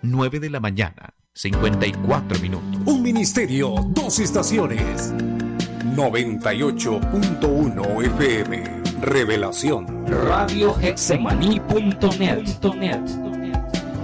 9 de la mañana, 54 minutos. Un ministerio, dos estaciones. 98.1 FM. Revelación. Radio Hexemaní.net.